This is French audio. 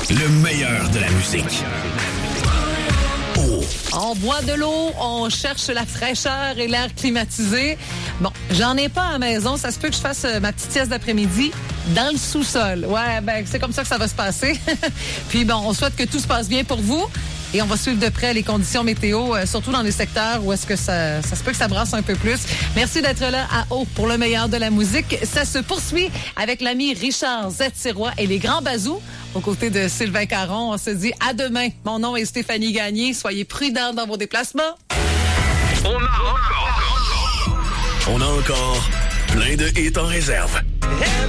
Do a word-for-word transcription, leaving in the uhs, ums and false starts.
Le meilleur de la musique. Oh. On boit de l'eau, on cherche la fraîcheur et l'air climatisé. Bon, j'en ai pas à la maison. Ça se peut que je fasse euh, ma petite sieste d'après-midi dans le sous-sol. Ouais, ben c'est comme ça que ça va se passer. Puis bon, on souhaite que tout se passe bien pour vous. Et on va suivre de près les conditions météo, euh, surtout dans les secteurs où est-ce que ça, ça se peut que ça brasse un peu plus. Merci d'être là à Haut pour le meilleur de la musique. Ça se poursuit avec l'ami Richard Z-Sirois et les Grands Bazous. Aux côtés de Sylvain Caron, on se dit à demain. Mon nom est Stéphanie Gagné. Soyez prudents dans vos déplacements. On a encore, on a encore plein de hits en réserve.